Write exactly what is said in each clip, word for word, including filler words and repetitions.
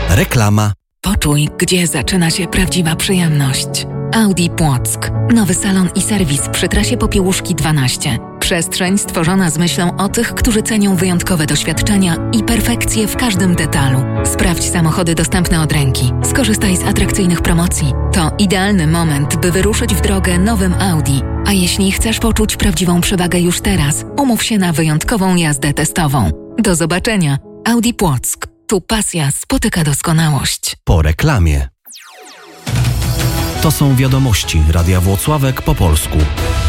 Reklama. Poczuj, gdzie zaczyna się prawdziwa przyjemność. Audi Płock. Nowy salon i serwis przy trasie Popiełuszki dwanaście. Przestrzeń stworzona z myślą o tych, którzy cenią wyjątkowe doświadczenia i perfekcję w każdym detalu. Sprawdź samochody dostępne od ręki. Skorzystaj z atrakcyjnych promocji. To idealny moment, by wyruszyć w drogę nowym Audi. A jeśli chcesz poczuć prawdziwą przewagę już teraz, umów się na wyjątkową jazdę testową. Do zobaczenia. Audi Płock. Tu pasja spotyka doskonałość. Po reklamie. To są wiadomości Radia Włocławek po polsku.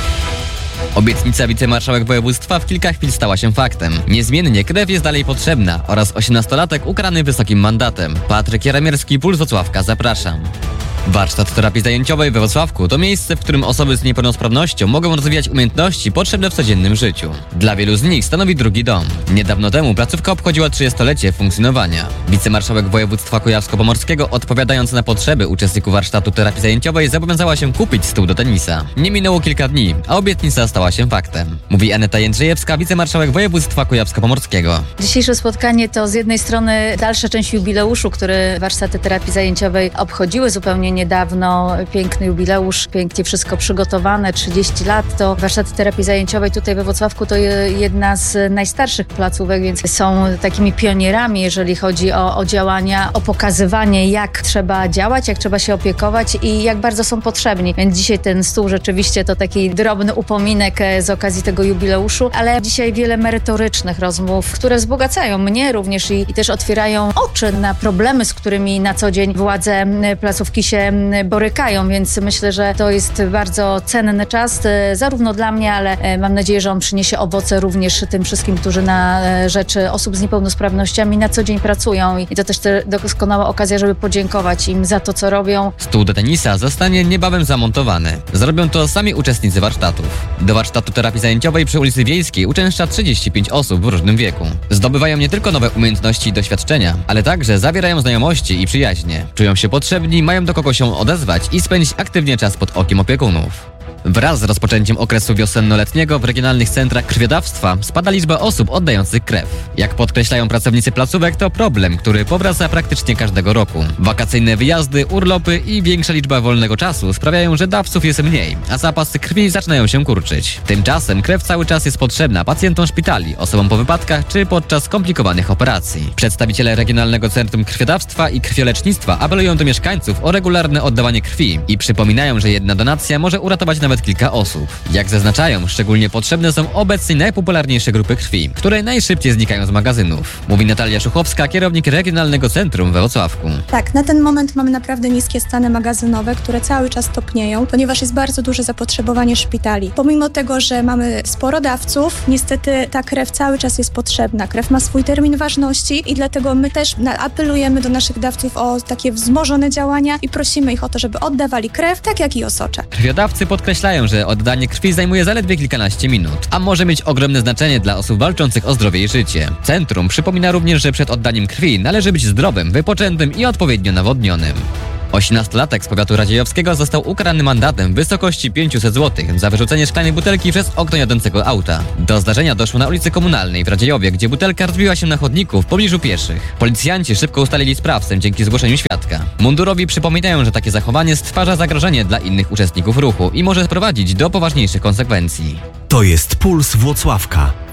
Obietnica wicemarszałek województwa w kilka chwil stała się faktem. Niezmiennie krew jest dalej potrzebna oraz osiemnastolatek ukarany wysokim mandatem. Patryk Jaramierski, Puls Włocławka, zapraszam. Warsztat terapii zajęciowej we Włocławku to miejsce, w którym osoby z niepełnosprawnością mogą rozwijać umiejętności potrzebne w codziennym życiu. Dla wielu z nich stanowi drugi dom. Niedawno temu placówka obchodziła trzydziestolecie funkcjonowania. Wicemarszałek województwa kujawsko-pomorskiego, odpowiadając na potrzeby uczestników warsztatu terapii zajęciowej, zobowiązała się kupić stół do tenisa. Nie minęło kilka dni, a obietnica stała się faktem. Mówi Aneta Jędrzejewska, wicemarszałek województwa kujawsko-pomorskiego. Dzisiejsze spotkanie to z jednej strony dalsza część jubileuszu, który warsztaty terapii zajęciowej obchodziły zupełnie niedawno. Piękny jubileusz, pięknie wszystko przygotowane, trzydzieści lat. To warsztaty terapii zajęciowej tutaj we Włocławku to jedna z najstarszych placówek, więc są takimi pionierami, jeżeli chodzi o, o działania, o pokazywanie, jak trzeba działać, jak trzeba się opiekować i jak bardzo są potrzebni. Więc dzisiaj ten stół rzeczywiście to taki drobny upominek z okazji tego jubileuszu, ale dzisiaj wiele merytorycznych rozmów, które wzbogacają mnie również i, i też otwierają oczy na problemy, z którymi na co dzień władze placówki się borykają, więc myślę, że to jest bardzo cenny czas, zarówno dla mnie, ale mam nadzieję, że on przyniesie owoce również tym wszystkim, którzy na rzecz osób z niepełnosprawnościami na co dzień pracują i to też doskonała okazja, żeby podziękować im za to, co robią. Stół do tenisa zostanie niebawem zamontowany. Zrobią to sami uczestnicy warsztatów. Do warsztatu terapii zajęciowej przy ulicy Wiejskiej uczęszcza trzydzieści pięć osób w różnym wieku. Zdobywają nie tylko nowe umiejętności i doświadczenia, ale także zawierają znajomości i przyjaźnie. Czują się potrzebni, mają do kogo się odezwać i spędzić aktywnie czas pod okiem opiekunów. Wraz z rozpoczęciem okresu wiosennoletniego w regionalnych centrach krwiodawstwa spada liczba osób oddających krew. Jak podkreślają pracownicy placówek, to problem, który powraca praktycznie każdego roku. Wakacyjne wyjazdy, urlopy i większa liczba wolnego czasu sprawiają, że dawców jest mniej, a zapasy krwi zaczynają się kurczyć. Tymczasem krew cały czas jest potrzebna pacjentom szpitali, osobom po wypadkach czy podczas skomplikowanych operacji. Przedstawiciele Regionalnego Centrum Krwiodawstwa i Krwiolecznictwa apelują do mieszkańców o regularne oddawanie krwi i przypominają, że jedna donacja może uratować nawet kilka osób. Jak zaznaczają, szczególnie potrzebne są obecnie najpopularniejsze grupy krwi, które najszybciej znikają z magazynów. Mówi Natalia Szuchowska, kierownik Regionalnego Centrum we Włocławku. Tak, na ten moment mamy naprawdę niskie stany magazynowe, które cały czas topnieją, ponieważ jest bardzo duże zapotrzebowanie szpitali. Pomimo tego, że mamy sporo dawców, niestety ta krew cały czas jest potrzebna. Krew ma swój termin ważności i dlatego my też apelujemy do naszych dawców o takie wzmożone działania i prosimy ich o to, żeby oddawali krew, tak jak i osocze. Krwiodawcy podkreślają, że oddanie krwi zajmuje zaledwie kilkanaście minut, a może mieć ogromne znaczenie dla osób walczących o zdrowie i życie. Centrum przypomina również, że przed oddaniem krwi należy być zdrowym, wypoczętym i odpowiednio nawodnionym. osiemnastolatek z powiatu radziejowskiego został ukarany mandatem w wysokości pięćset złotych za wyrzucenie szklanej butelki przez okno jadącego auta. Do zdarzenia doszło na ulicy Komunalnej w Radziejowie, gdzie butelka rozbiła się na chodniku w pobliżu pieszych. Policjanci szybko ustalili sprawcę dzięki zgłoszeniu świadka. Mundurowi przypominają, że takie zachowanie stwarza zagrożenie dla innych uczestników ruchu i może prowadzić do poważniejszych konsekwencji. To jest Puls Włocławka.